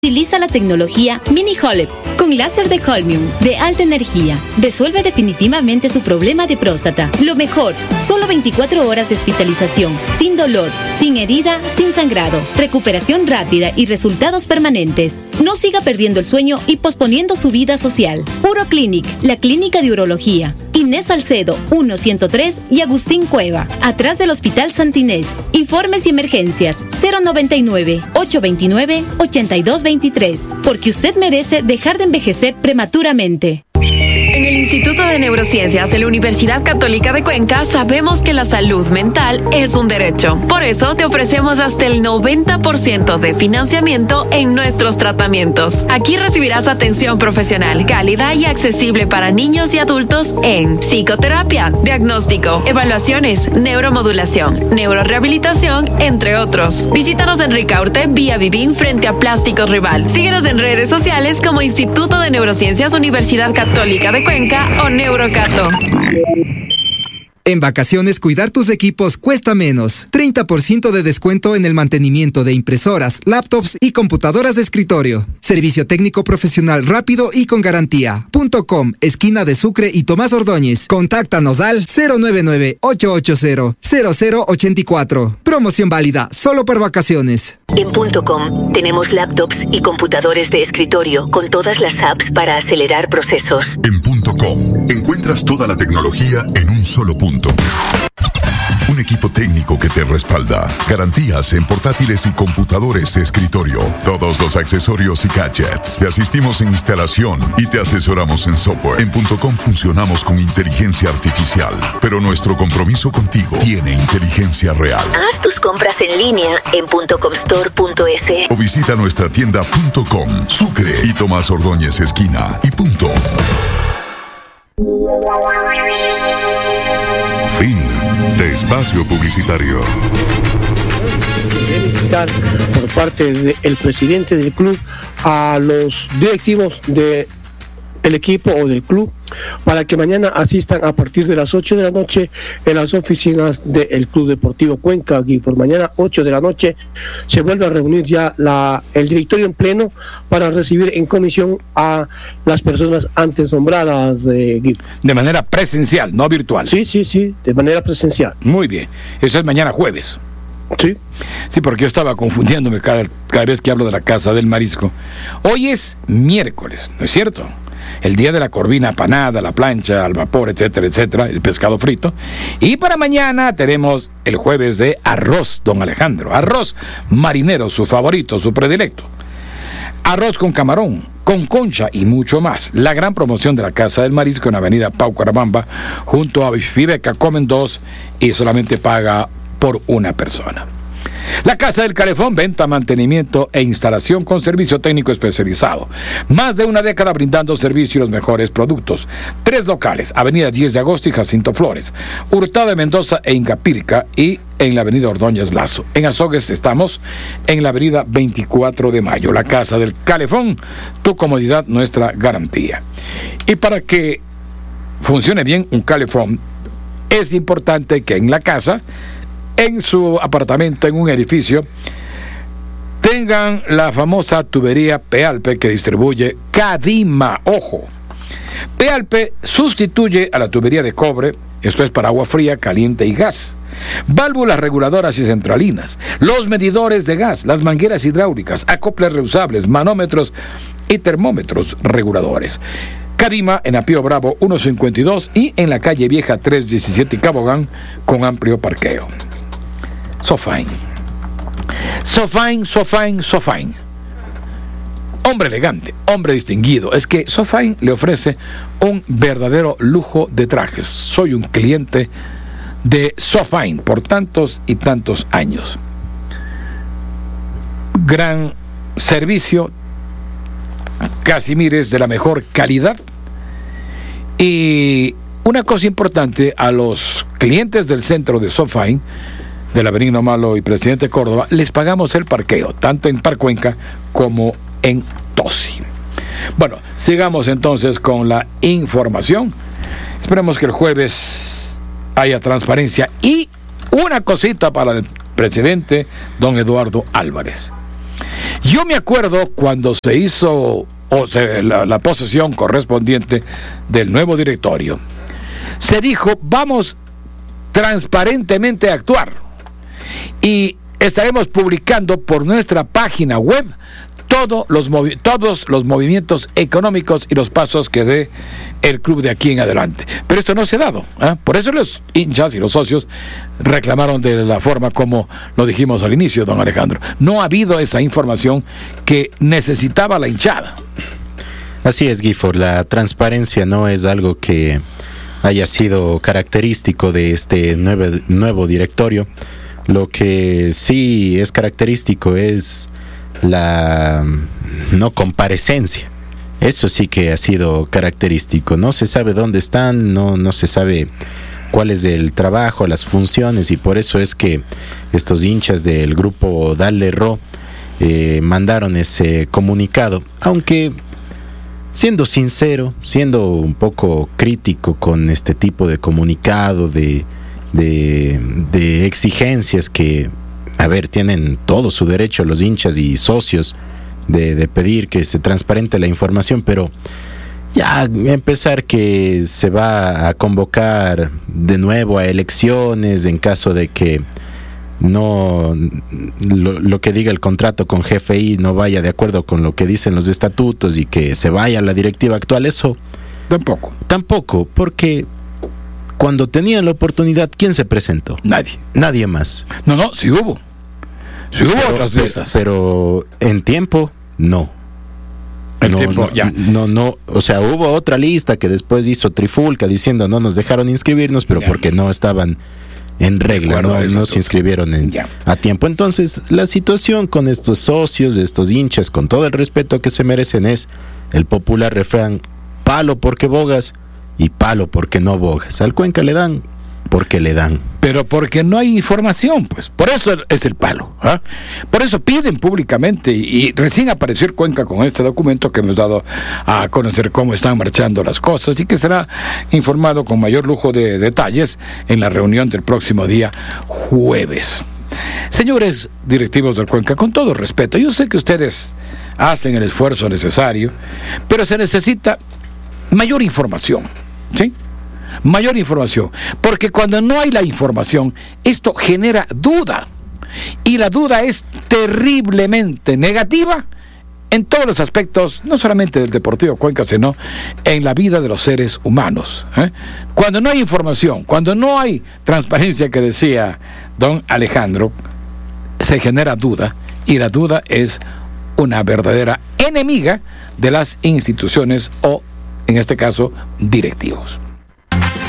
Utiliza la tecnología Mini Holep con láser de Holmium de alta energía. Resuelve definitivamente su problema de próstata. Lo mejor, solo 24 horas de hospitalización, sin dolor, sin herida, sin sangrado, recuperación rápida y resultados permanentes. No siga perdiendo el sueño y posponiendo su vida social. Uroclinic, la clínica de urología. Inés Salcedo, 1-103 y Agustín Cueva, atrás del Hospital Santinés. Informes y emergencias, 099-829-8223. Porque usted merece dejar de envejecer prematuramente. En el Instituto de Neurociencias de la Universidad Católica de Cuenca sabemos que la salud mental es un derecho. Por eso te ofrecemos hasta el 90% de financiamiento en nuestros tratamientos. Aquí recibirás atención profesional, cálida y accesible para niños y adultos en psicoterapia, diagnóstico, evaluaciones, neuromodulación, neurorehabilitación, entre otros. Visítanos en Ricaurte, vía Vivín, frente a Plásticos Rival. Síguenos en redes sociales como Instituto de Neurociencias Universidad Católica de Cuenca o Neurocato. En vacaciones, cuidar tus equipos cuesta menos. 30% de descuento en el mantenimiento de impresoras, laptops y computadoras de escritorio. Servicio técnico profesional rápido y con garantía. .com, esquina de Sucre y Tomás Ordóñez. Contáctanos al 099-880-0084. Promoción válida solo por vacaciones. En .com tenemos laptops y computadores de escritorio con todas las apps para acelerar procesos. En .com encuentras toda la tecnología en un solo punto. Un equipo técnico que te respalda. Garantías en portátiles y computadores de escritorio. Todos los accesorios y gadgets. Te asistimos en instalación y te asesoramos en software. En .com funcionamos con inteligencia artificial, pero nuestro compromiso contigo tiene inteligencia real. Haz tus compras en línea en .comstore.es o visita nuestra tienda .com, Sucre y Tomás Ordóñez esquina y punto. Fin de espacio publicitario. Felicitar por parte del presidente del club a los directivos del equipo o del club para que mañana asistan a partir de las 8 de la noche en las oficinas del Club Deportivo Cuenca. Y por mañana 8 de la noche se vuelve a reunir ya el directorio en pleno para recibir en comisión a las personas antes nombradas. De manera presencial, no virtual. Sí, de manera presencial. Muy bien, eso es mañana jueves. Sí, porque yo estaba confundiéndome cada vez que hablo de la Casa del Marisco. Hoy es miércoles, ¿no es cierto? El día de la corvina apanada, la plancha, al vapor, etcétera, etcétera, el pescado frito. Y para mañana tenemos el jueves de arroz, don Alejandro. Arroz marinero, su favorito, su predilecto. Arroz con camarón, con concha y mucho más. La gran promoción de la Casa del Marisco en Avenida Pau Carabamba, junto a Bifibeca. Comen dos y solamente paga por una persona. La Casa del Calefón, venta, mantenimiento e instalación con servicio técnico especializado. Más de una década brindando servicio y los mejores productos. 3 locales, Avenida 10 de Agosto y Jacinto Flores, Hurtado de Mendoza e Incapirca, y en la Avenida Ordóñez Lazo. En Azogues estamos en la Avenida 24 de Mayo. La Casa del Calefón, tu comodidad, nuestra garantía. Y para que funcione bien un calefón, es importante que en la casa, en su apartamento, en un edificio, tengan la famosa tubería Pealpe que distribuye Cadima. Ojo, Pealpe sustituye a la tubería de cobre, esto es para agua fría, caliente y gas, válvulas reguladoras y centralinas, los medidores de gas, las mangueras hidráulicas, acoples reusables, manómetros y termómetros reguladores. Cadima en Apío Bravo 152 y en la calle Vieja 317 Cabogán, con amplio parqueo. Sofain. Hombre elegante, hombre distinguido. Es que Sofain le ofrece un verdadero lujo de trajes. Soy un cliente de Sofain por tantos y tantos años. Gran servicio, casimires de la mejor calidad. Y una cosa importante, a los clientes del centro de Sofain, de la Benigno Malo y Presidente Córdoba, les pagamos el parqueo, tanto en Parcuenca como en Tosi. Bueno, sigamos entonces con la información. Esperemos que el jueves haya transparencia. Y una cosita para el presidente, don Eduardo Álvarez. Yo me acuerdo cuando se hizo la posesión correspondiente del nuevo directorio. Se dijo, vamos transparentemente a actuar y estaremos publicando por nuestra página web todos los movimientos económicos y los pasos que dé el club de aquí en adelante. Pero esto no se ha dado, ¿eh? Por eso los hinchas y los socios reclamaron de la forma como lo dijimos al inicio, don Alejandro. No ha habido esa información que necesitaba la hinchada. Así es, Gifford, la transparencia no es algo que haya sido característico de este nuevo directorio. Lo que sí es característico es la no comparecencia. Eso sí que ha sido característico. No se sabe dónde están, no se sabe cuál es el trabajo, las funciones, y por eso es que estos hinchas del grupo Dale Ro mandaron ese comunicado. Aunque, siendo sincero, siendo un poco crítico con este tipo de comunicado, de exigencias que, a ver, tienen todo su derecho los hinchas y socios de pedir que se transparente la información, pero ya empezar que se va a convocar de nuevo a elecciones en caso de que no lo que diga el contrato con GFI no vaya de acuerdo con lo que dicen los estatutos y que se vaya la directiva actual, eso tampoco, porque cuando tenían la oportunidad, ¿quién se presentó? Nadie más. No, sí hubo otras de esas. Pero en tiempo, no. No, o sea, hubo otra lista que después hizo Trifulca diciendo no nos dejaron inscribirnos, pero porque no estaban en regla, no se inscribieron a tiempo. Entonces, la situación con estos socios, estos hinchas, con todo el respeto que se merecen, es el popular refrán: palo porque bogas y palo porque no bogas. Al Cuenca le dan porque le dan. Pero porque no hay información, pues. Por eso es el palo, ¿eh? Por eso piden públicamente, y recién apareció el Cuenca con este documento que hemos dado a conocer cómo están marchando las cosas, y que será informado con mayor lujo de detalles en la reunión del próximo día jueves. Señores directivos del Cuenca, con todo respeto, yo sé que ustedes hacen el esfuerzo necesario, pero se necesita mayor información, ¿sí? Mayor información, porque cuando no hay la información, esto genera duda, y la duda es terriblemente negativa en todos los aspectos, no solamente del Deportivo Cuenca, sino en la vida de los seres humanos, ¿eh? Cuando no hay información, cuando no hay transparencia, que decía don Alejandro, se genera duda, y la duda es una verdadera enemiga de las instituciones, o en este caso directivos.